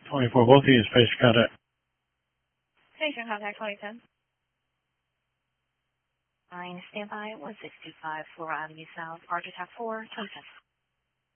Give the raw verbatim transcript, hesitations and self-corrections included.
twenty-four, both of you, space contact. Station contact twenty ten. Nine, standby, one six two five, Flora Avenue South, Archer Tac four, twenty ten.